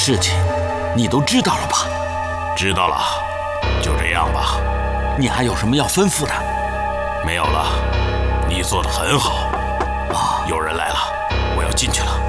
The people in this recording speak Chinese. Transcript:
事情你都知道了吧？ 知道了，就这样吧。 你还有什么要吩咐的？ 没有了，你做得很好。有人来了，我要进去了。